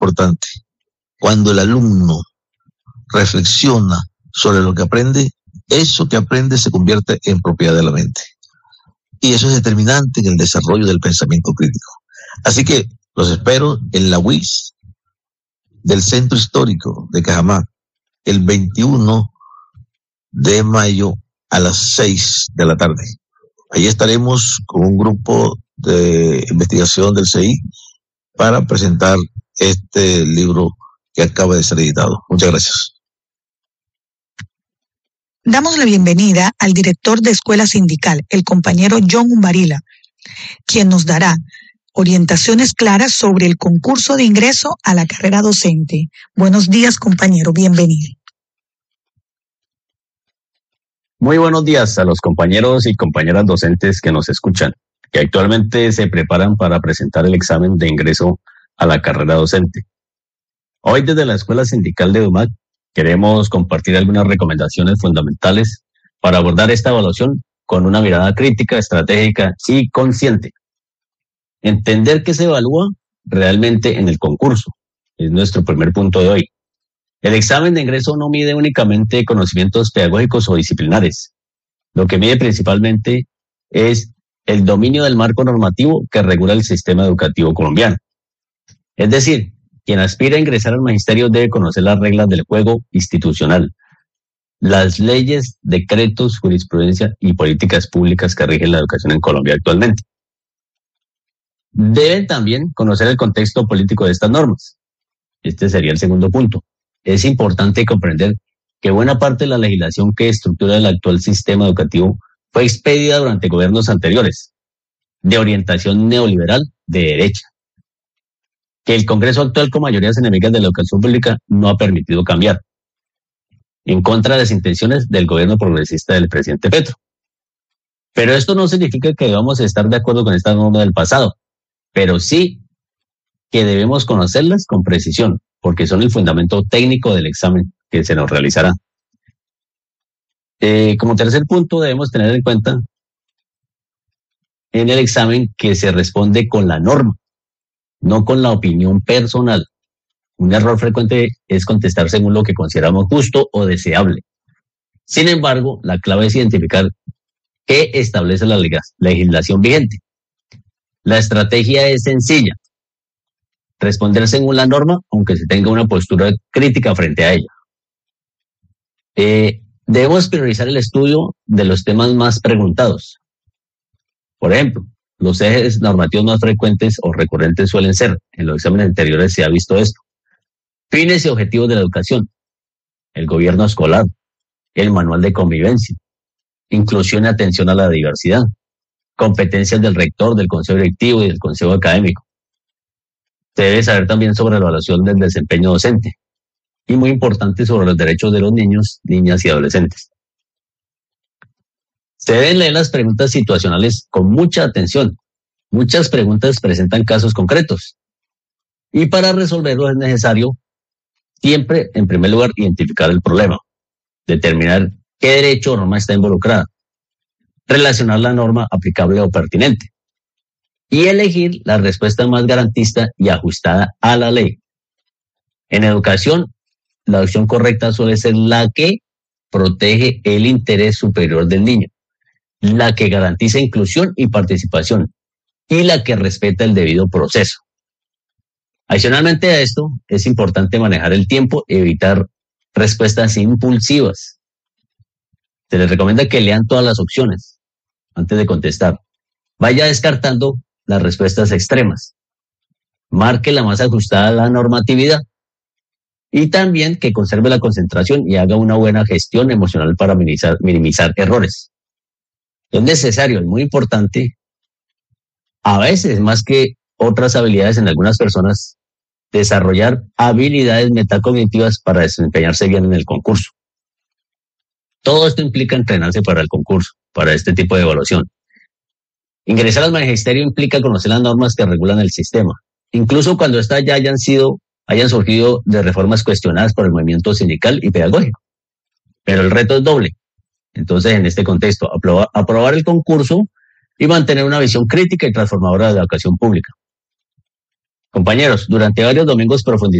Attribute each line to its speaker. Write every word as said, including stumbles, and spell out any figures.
Speaker 1: importante. Cuando el alumno reflexiona sobre lo que aprende, eso que aprende se convierte en propiedad de la mente. Y eso es determinante en el desarrollo del pensamiento crítico. Así que los espero en la U I S del Centro Histórico de Cajamarca el veintiuno de mayo a las seis de la tarde. Allí estaremos con un grupo de investigación del C I para presentar este libro que acaba de ser editado. Muchas gracias.
Speaker 2: Damos la bienvenida al director de Escuela Sindical, el compañero John Umbarila, quien nos dará orientaciones claras sobre el concurso de ingreso a la carrera docente. Buenos días, compañero, bienvenido.
Speaker 3: Muy buenos días a los compañeros y compañeras docentes que nos escuchan, que actualmente se preparan para presentar el examen de ingreso a la carrera docente. Hoy desde la Escuela Sindical de UMAC queremos compartir algunas recomendaciones fundamentales para abordar esta evaluación con una mirada crítica, estratégica y consciente. Entender qué se evalúa realmente en el concurso es nuestro primer punto de hoy. El examen de ingreso no mide únicamente conocimientos pedagógicos o disciplinares. Lo que mide principalmente es el dominio del marco normativo que regula el sistema educativo colombiano. Es decir, quien aspira a ingresar al magisterio debe conocer las reglas del juego institucional, las leyes, decretos, jurisprudencia y políticas públicas que rigen la educación en Colombia actualmente. Deben también conocer el contexto político de estas normas. Este sería el segundo punto. Es importante comprender que buena parte de la legislación que estructura el actual sistema educativo fue expedida durante gobiernos anteriores, de orientación neoliberal de derecha, que el Congreso actual con mayorías enemigas de la educación pública no ha permitido cambiar, en contra de las intenciones del gobierno progresista del presidente Petro. Pero esto no significa que debamos estar de acuerdo con esta norma del pasado, pero sí que debemos conocerlas con precisión, porque son el fundamento técnico del examen que se nos realizará. Eh, como tercer punto, debemos tener en cuenta en el examen que se responde con la norma, no con la opinión personal. Un error frecuente es contestar según lo que consideramos justo o deseable. Sin embargo, la clave es identificar qué establece la legislación vigente. La estrategia es sencilla: responder según la norma, aunque se tenga una postura crítica frente a ella. Eh, debemos priorizar el estudio de los temas más preguntados. Por ejemplo, los ejes normativos más frecuentes o recurrentes suelen ser, en los exámenes anteriores se ha visto esto: fines y objetivos de la educación, el gobierno escolar, el manual de convivencia, inclusión y atención a la diversidad, competencias del rector, del consejo directivo y del consejo académico. Se debe saber también sobre la evaluación del desempeño docente y, muy importante, sobre los derechos de los niños, niñas y adolescentes. Se deben leer las preguntas situacionales con mucha atención. Muchas preguntas presentan casos concretos y para resolverlos es necesario siempre, en primer lugar, identificar el problema, determinar qué derecho o norma está involucrada, relacionar la norma aplicable o pertinente y elegir la respuesta más garantista y ajustada a la ley. En educación, la opción correcta suele ser la que protege el interés superior del niño, la que garantiza inclusión y participación y la que respeta el debido proceso. Adicionalmente a esto, es importante manejar el tiempo y evitar respuestas impulsivas. Se les recomienda que lean todas las opciones antes de contestar. Vaya descartando las respuestas extremas. Marque la más ajustada a la normatividad y también que conserve la concentración y haga una buena gestión emocional para minimizar, minimizar errores. Es necesario, es muy importante, a veces más que otras habilidades en algunas personas, desarrollar habilidades metacognitivas para desempeñarse bien en el concurso. Todo esto implica entrenarse para el concurso, para este tipo de evaluación. Ingresar al magisterio implica conocer las normas que regulan el sistema, incluso cuando éstas ya hayan sido, hayan surgido de reformas cuestionadas por el movimiento sindical y pedagógico. Pero el reto es doble. Entonces, en este contexto, aprobar, aprobar el concurso y mantener una visión crítica y transformadora de la educación pública. Compañeros, durante varios domingos profundizamos